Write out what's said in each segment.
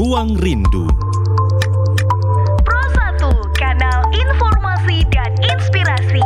Ruang Rindu. Pro 1, kanal informasi dan inspirasi.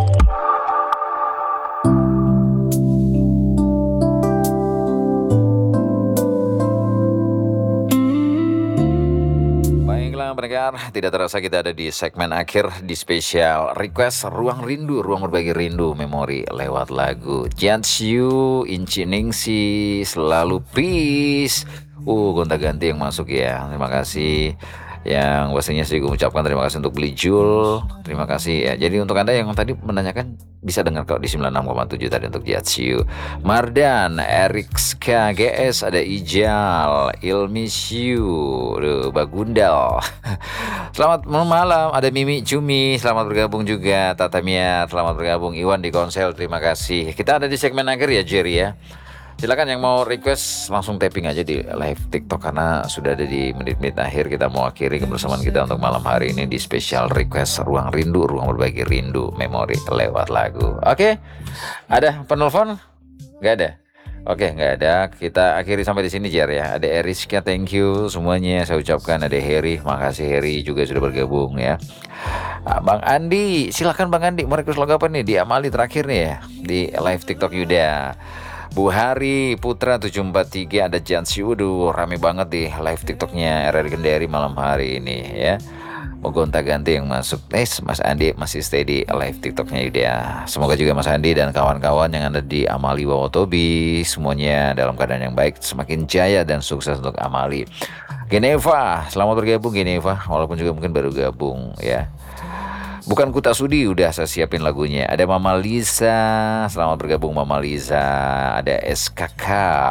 Baiklah pendengar, tidak terasa kita ada di segmen akhir di spesial request Ruang Rindu, ruang berbagi rindu memori lewat lagu Jianshu, Inci Ningsi, Selalu Peace. Gonta-ganti yang masuk ya. Terima kasih. Yang pastinya saya ucapkan terima kasih untuk Beli Jul. Terima kasih ya. Jadi untuk Anda yang tadi menanyakan bisa dengar kok di 96,7 tadi untuk Jianshu. Mardan, Erikska, GS, ada Ijal, Ilmisyu, Bagundal. Selamat malam, ada Mimi Cumi, selamat bergabung juga. Tatamia, selamat bergabung. Iwan di Konsel, terima kasih. Kita ada di segmen akhir ya Jerry ya. Silakan yang mau request langsung tapping aja di live TikTok karena sudah ada di menit-menit akhir. Kita mau akhiri kebersamaan kita untuk malam hari ini di spesial request Ruang Rindu, ruang berbagi rindu memori lewat lagu. Oke, ada penelpon? Gak ada? Oke, nggak ada. Kita akhiri sampai di sini Jer ya. Ada Eriska, thank you semuanya. Saya ucapkan ada Heri, makasih Heri juga sudah bergabung ya. Bang Andi, silakan Bang Andi. Mau request lagu apa nih di Amali terakhir nih ya di live TikTok Yuda. Bu Hari Putra 743 ada Jansi. Waduh, rame banget di live TikToknya RR Gendari malam hari ini ya. Mau gonta-ganti yang masuk. Mas Andi masih stay di live TikToknya Yuda. Semoga juga Mas Andi dan kawan-kawan yang ada di Amali Wawotobi semuanya dalam keadaan yang baik, semakin jaya dan sukses untuk Amali. Geneva, selamat bergabung Geneva, walaupun juga mungkin baru gabung ya. Bukan ku tak sudi, udah saya siapin lagunya. Ada Mama Lisa, selamat bergabung Mama Lisa. Ada SKK,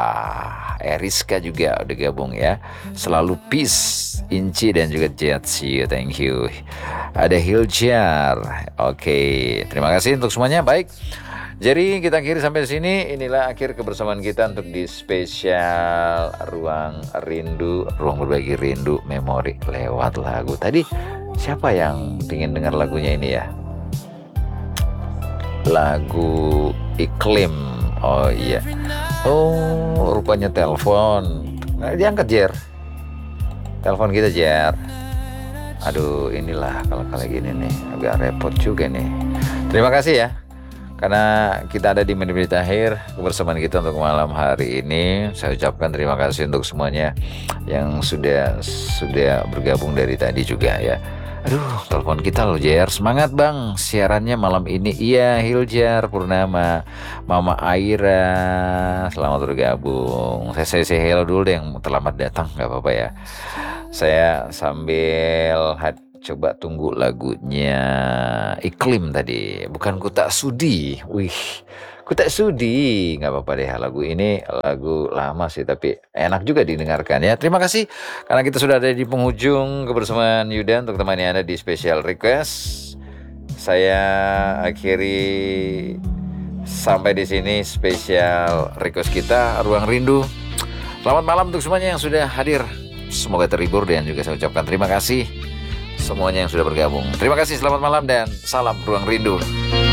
Eriska juga udah gabung ya. Selalu Peace, Inci dan juga Jetsi, thank you. Ada Hiljar, oke. Terima kasih untuk semuanya, baik. Jadi kita akhiri sampai sini. Inilah akhir kebersamaan kita untuk di spesial Ruang Rindu, ruang berbagi rindu memori lewat lagu. Tadi siapa yang ingin dengar lagunya ini ya? Lagu Iklim. Oh iya. Oh, rupanya telepon. Nah, diangkat Jer. Telepon kita Jer. Aduh, inilah kalau gini nih agak repot juga nih. Terima kasih ya. Karena kita ada di menit-menit akhir kebersamaan kita untuk malam hari ini. Saya ucapkan terima kasih untuk semuanya yang sudah bergabung dari tadi juga ya. Aduh, telepon kita loh Jer. Semangat Bang siarannya malam ini. Iya, Hiljar Purnama, Mama Aira, selamat bergabung. Saya say hello dulu deh yang terlambat datang, nggak apa-apa ya. Saya sambil coba tunggu lagunya Iklim tadi. Bukan ku tak sudi. Wih, ku tak sudi. Gak apa-apa deh, lagu ini lagu lama sih tapi enak juga didengarkan ya. Terima kasih karena kita sudah ada di penghujung kebersamaan Yuda untuk temani Anda di special request. Saya akhiri sampai di sini spesial request kita Ruang Rindu. Selamat malam untuk semuanya yang sudah hadir. Semoga terhibur dan juga saya ucapkan terima kasih semuanya yang sudah bergabung. Terima kasih, selamat malam dan salam Ruang Rindu.